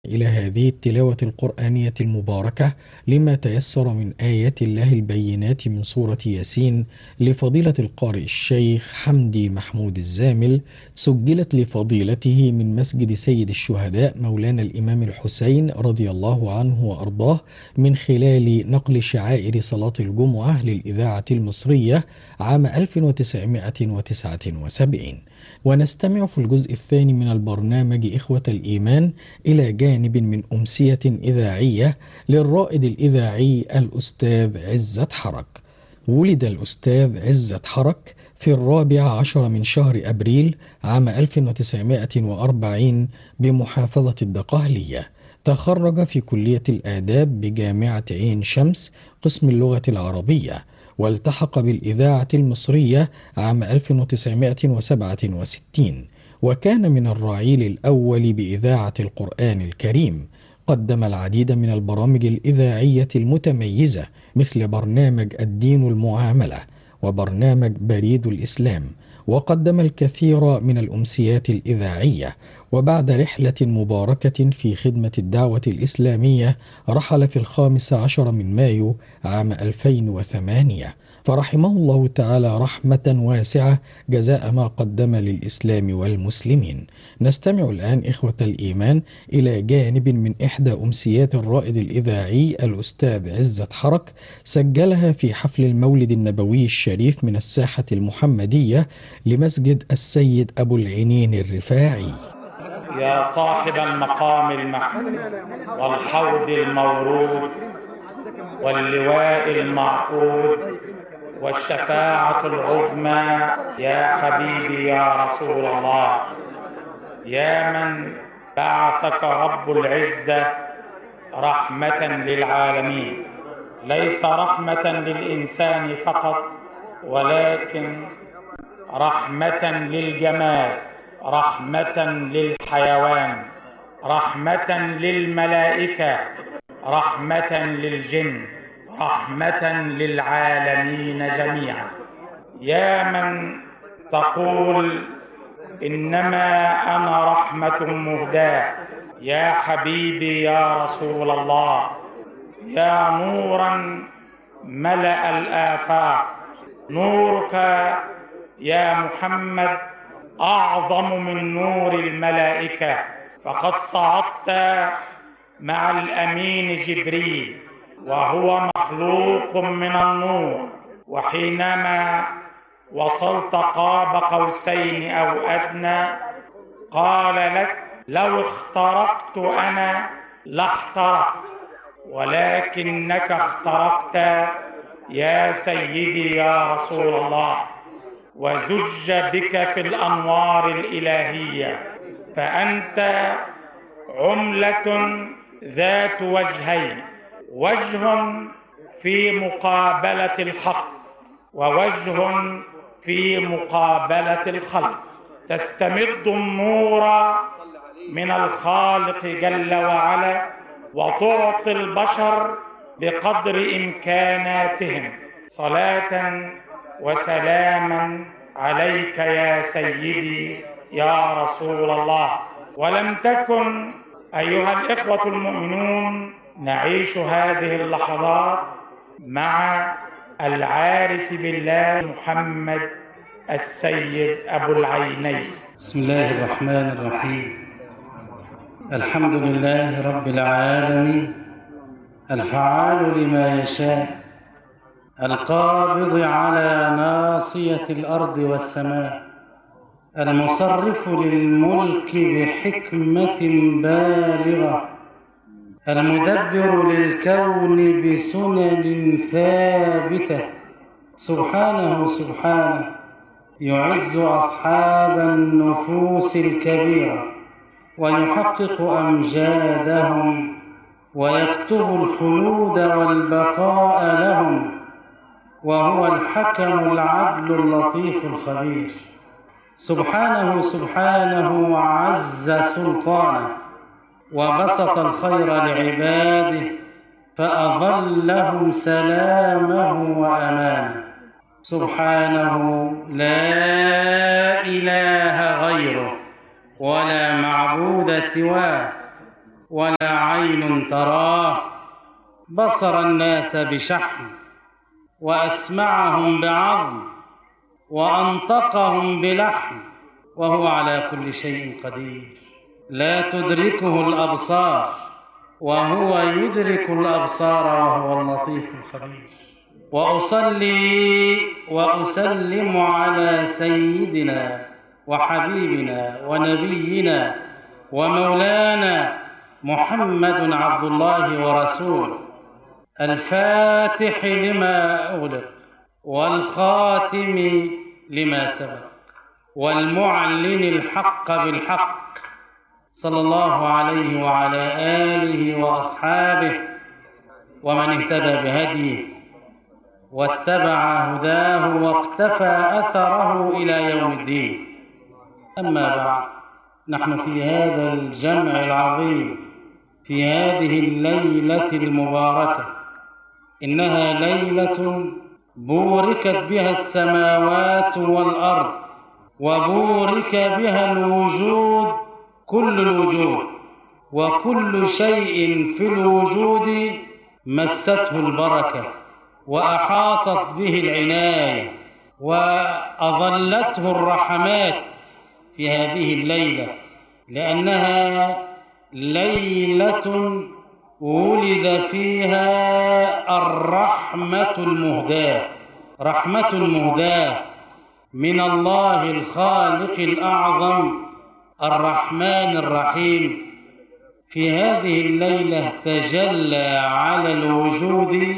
إلى هذه التلاوة القرآنية المباركة لما تيسر من آيات الله البينات من سورة ياسين لفضيلة القارئ الشيخ حمدي محمود الزامل، سجلت لفضيلته من مسجد سيد الشهداء مولانا الإمام الحسين رضي الله عنه وأرضاه، من خلال نقل شعائر صلاة الجمعة للإذاعة المصرية عام 1979. ونستمع في الجزء الثاني من البرنامج إخوة الإيمان إلى جانب من أمسية إذاعية للرائد الإذاعي الأستاذ عزت حرك. ولد الأستاذ عزت حرك في 14 من شهر أبريل عام 1940 بمحافظة الدقهلية. تخرج في كلية الآداب بجامعة عين شمس قسم اللغة العربية، والتحق بالإذاعة المصرية عام 1967، وكان من الرعيل الأول بإذاعة القرآن الكريم. قدم العديد من البرامج الإذاعية المتميزة مثل برنامج الدين المعاملة وبرنامج بريد الإسلام، وقدم الكثير من الأمسيات الإذاعية. وبعد رحلة مباركة في خدمة الدعوة الإسلامية رحل في 15 من مايو عام 2008، فرحمه الله تعالى رحمة واسعة جزاء ما قدم للإسلام والمسلمين. نستمع الآن إخوة الإيمان إلى جانب من إحدى أمسيات الرائد الإذاعي الأستاذ عزت حرك، سجلها في حفل المولد النبوي الشريف من الساحة المحمدية لمسجد السيد أبو العينين الرفاعي. يا صاحب المقام المحمود والحوض المورود واللواء المعقود والشفاعة العظمى، يا حبيبي يا رسول الله، يا من بعثك رب العزة رحمة للعالمين، ليس رحمة للإنسان فقط ولكن رحمة للجماد، رحمة للحيوان، رحمة للملائكة، رحمة للجن، رحمة للعالمين جميعا. يا من تقول إنما أنا رحمة مهداة، يا حبيبي يا رسول الله، يا نورا ملأ الآفاق، نورك يا محمد أعظم من نور الملائكة، فقد صعدت مع الأمين جبريل وهو مخلوق من النور، وحينما وصلت قاب قوسين أو أدنى قال لك لو اخترقت أنا لاخترقت، ولكنك اخترقت يا سيدي يا رسول الله، وزج بك في الأنوار الإلهية، فأنت عملة ذات وجهين، وجه في مقابلة الحق ووجه في مقابلة الخلق. تستمد النور من الخالق جل وعلا وتعطي البشر بقدر إمكاناتهم. صلاة وسلاما عليك يا سيدي يا رسول الله. ولم تكن أيها الإخوة المؤمنون نعيش هذه اللحظات مع العارف بالله محمد السيد أبو العينين. بسم الله الرحمن الرحيم. الحمد لله رب العالمين، الفعال لما يشاء، القابض على ناصية الأرض والسماء، المصرف للملك بحكمة بالغة، المدبر للكون بسنن ثابتة. سبحانه سبحانه يعز أصحاب النفوس الكبيرة ويحقق أمجادهم ويكتب الخلود والبقاء لهم، وهو الحكم العدل اللطيف الخبير. سبحانه سبحانه عز سلطانه وبسط الخير لعباده فأظلهم سلامه وأمانه. سبحانه لا إله غيره ولا معبود سواه، ولا عين تراه، بصر الناس بشحم وأسمعهم بعظم وأنطقهم بلحم، وهو على كل شيء قدير. لا تدركه الأبصار وهو يدرك الأبصار وهو اللطيف الخبير. وأصلي وأسلم على سيدنا وحبيبنا ونبينا ومولانا محمد عبد الله ورسوله، الفاتح لما أغلق والخاتم لما سبق والمعلن الحق بالحق، صلى الله عليه وعلى آله وأصحابه ومن اهتدى بهديه واتبع هداه واقتفى أثره إلى يوم الدين. أما بعد، نحن في هذا الجمع العظيم في هذه الليلة المباركة، إنها ليلة بوركت بها السماوات والأرض، وبورك بها الوجود كل الوجود، وكل شيء في الوجود مسته البركة وأحاطت به العناية وأظلته الرحمات في هذه الليلة، لأنها ليلة ولد فيها الرحمة المهداة، رحمة مهداة من الله الخالق الأعظم الرحمن الرحيم. في هذه الليلة تجلى على الوجود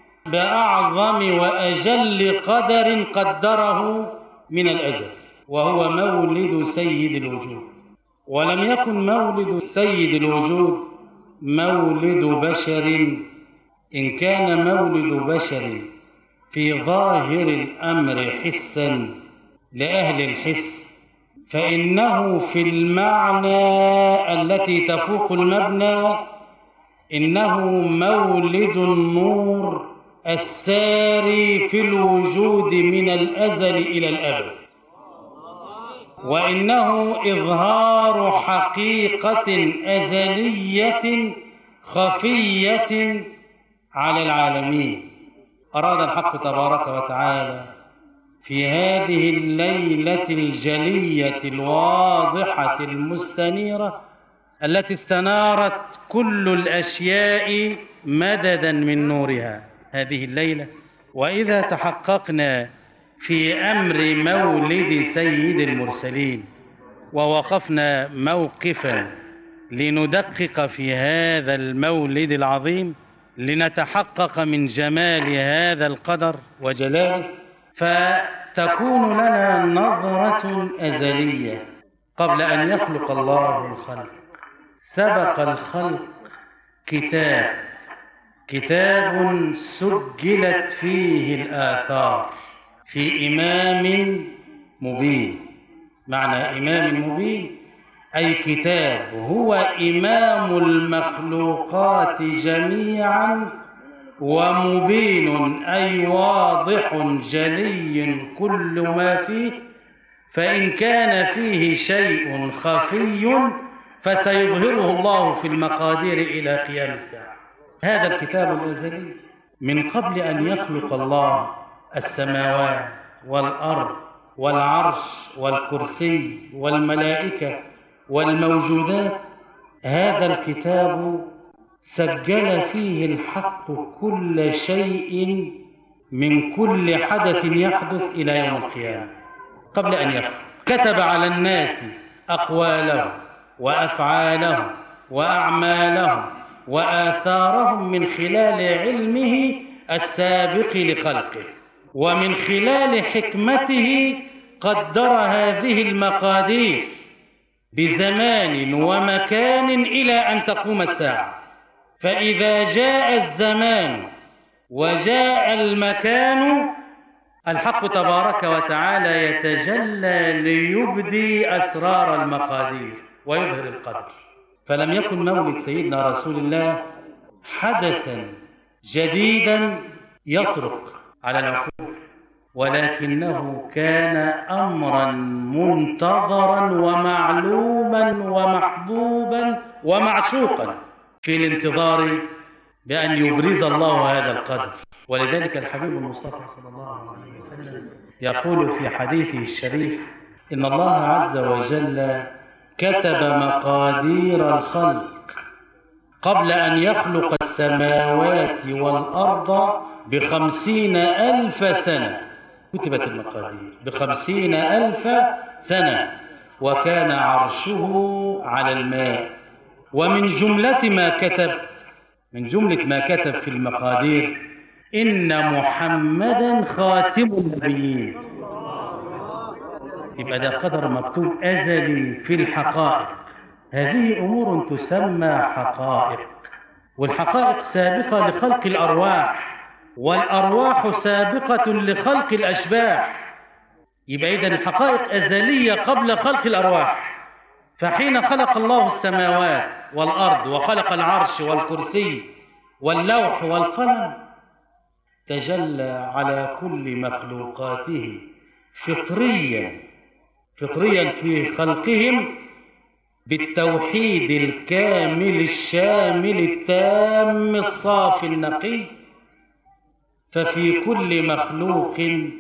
بأعظم وأجل قدر قدره من الأزل، وهو مولد سيد الوجود. ولم يكن مولد سيد الوجود مولد بشر، إن كان مولد بشر في ظاهر الأمر حسا لأهل الحس، فإنه في المعنى التي تفوق المبنى إنه مولد النور الساري في الوجود من الأزل إلى الأبد، وإنه إظهار حقيقة أزلية خفية على العالمين. أراد الحق تبارك وتعالى في هذه الليلة الجلية الواضحة المستنيرة التي استنارت كل الأشياء مددا من نورها هذه الليلة، وإذا تحققنا في أمر مولد سيد المرسلين ووقفنا موقفا لندقق في هذا المولد العظيم لنتحقق من جمال هذا القدر وجلاله، فتكون لنا نظرة أزلية قبل أن يخلق الله الخلق. سبق الخلق كتاب سجلت فيه الآثار في إمام مبين. معنى إمام مبين أي كتاب هو إمام المخلوقات جميعا، ومبين أي واضح جلي كل ما فيه، فإن كان فيه شيء خفي فسيظهره الله في المقادير إلى قيام الساعة. هذا الكتاب الأزلي من قبل أن يخلق الله السماوات والأرض والعرش والكرسي والملائكة والموجودات، هذا الكتاب سجل فيه الحق كل شيء من كل حدث يحدث إلى يوم القيامة. قبل أن يخلق كتب على الناس أقوالهم وأفعالهم وأعمالهم وآثارهم من خلال علمه السابق لخلقه، ومن خلال حكمته قدر هذه المقادير بزمان ومكان إلى أن تقوم الساعة. فإذا جاء الزمان وجاء المكان، الحق تبارك وتعالى يتجلى ليبدي أسرار المقادير ويظهر القدر. فلم يكن مولد سيدنا رسول الله حدثا جديدا يطرق على العقول، ولكنه كان أمرا منتظرا ومعلوما ومحبوبا ومعشوقا في الانتظار بأن يبرز الله هذا القدر. ولذلك الحبيب المصطفى صلى الله عليه وسلم يقول في حديثه الشريف: إن الله عز وجل كتب مقادير الخلق قبل أن يخلق السماوات والأرض ب50,000 سنة. كتبت المقادير ب50,000 سنة، وكان عرشه على الماء. ومن جملة ما كتب في المقادير: إن محمدا خاتم النبيين. يبقى ده قدر مكتوب أزلي في الحقائق. هذه أمور تسمى حقائق، والحقائق سابقة لخلق الأرواح، والأرواح سابقة لخلق الأشباح. يبقى إذن الحقائق أزلية قبل خلق الأرواح. فحين خلق الله السماوات والأرض وخلق العرش والكرسي واللوح والقلم، تجلى على كل مخلوقاته فطريا في خلقهم بالتوحيد الكامل الشامل التام الصافي النقي. ففي كل مخلوق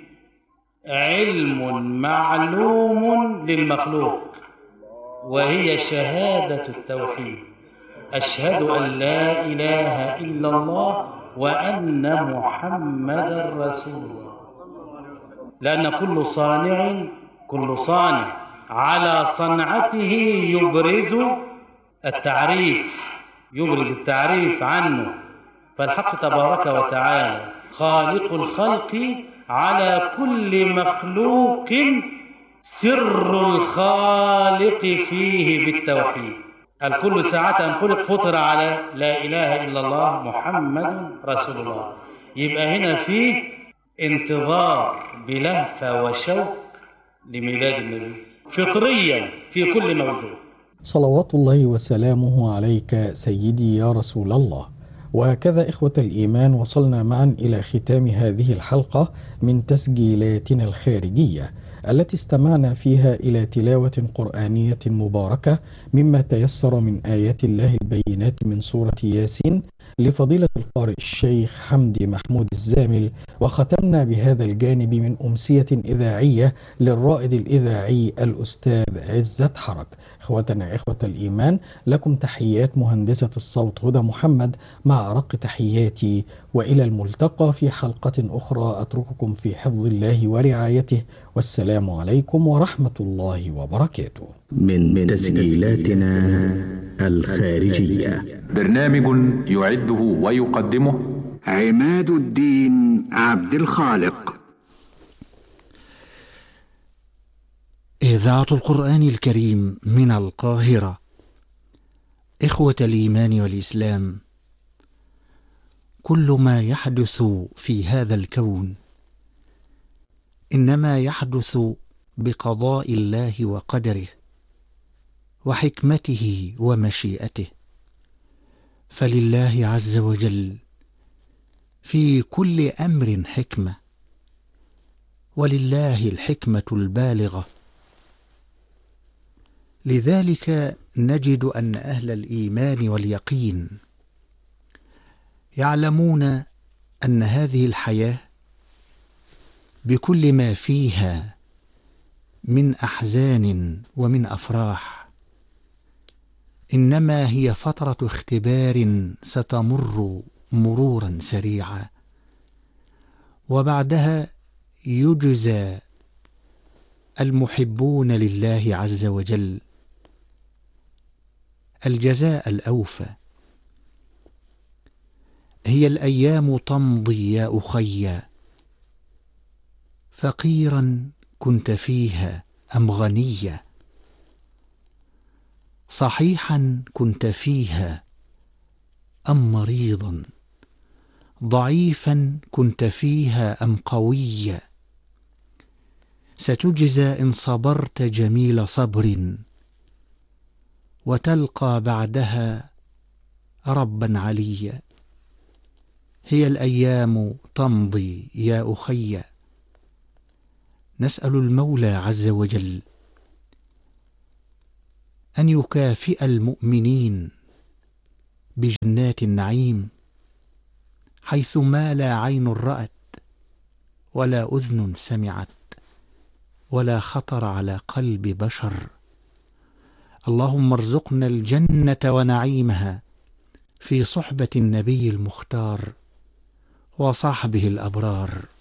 علم معلوم للمخلوق، وهي شهادة التوحيد: أشهد أن لا إله إلا الله وأن محمدا رسول الله. لأن كل صانع على صنعته يبرز التعريف عنه. فالحق تبارك وتعالى خالق الخلق على كل مخلوق سر الخالق فيه بالتوحيد. الكل ساعة أن خلق فطر على لا إله إلا الله محمد رسول الله. يبقى هنا فيه انتظار بلهفة وشوق لميلاد النبي فطريا في كل موجود. صلوات الله وسلامه عليك سيدي يا رسول الله. وهكذا إخوة الإيمان وصلنا معا إلى ختام هذه الحلقة من تسجيلاتنا الخارجية، التي استمعنا فيها إلى تلاوة قرآنية مباركة مما تيسر من آيات الله البينات من سورة ياسين لفضيلة القارئ الشيخ حمدي محمود الزامل. وختمنا بهذا الجانب من أمسية إذاعية للرائد الإذاعي الأستاذ عزت حرك. إخوتنا إخوة الإيمان، لكم تحيات مهندسة الصوت هدى محمد مع أرق تحياتي، وإلى الملتقى في حلقة أخرى. أترككم في حفظ الله ورعايته، والسلام عليكم ورحمة الله وبركاته. من تسجيلاتنا الخارجية، برنامج يعده ويقدمه عماد الدين عبد الخالق. إذاعة القرآن الكريم من القاهرة. إخوة الإيمان والإسلام، كل ما يحدث في هذا الكون إنما يحدث بقضاء الله وقدره وحكمته ومشيئته. فلله عز وجل في كل أمر حكمة، ولله الحكمة البالغة. لذلك نجد أن أهل الإيمان واليقين يعلمون أن هذه الحياة بكل ما فيها من أحزان ومن أفراح إنما هي فترة اختبار ستمر مرورا سريعا، وبعدها يجزى المحبون لله عز وجل الجزاء الأوفى. هي الأيام تمضي يا أخي، فقيرا كنت فيها أم غنيا، صحيحا كنت فيها أم مريضا، ضعيفا كنت فيها أم قويا. ستجزى إن صبرت جميل صبر، وتلقى بعدها ربا عليا. هي الأيام تمضي يا أخي. نسأل المولى عز وجل أن يكافئ المؤمنين بجنات النعيم، حيث ما لا عين رأت ولا أذن سمعت ولا خطر على قلب بشر. اللهم ارزقنا الجنة ونعيمها في صحبة النبي المختار وصحبه الأبرار.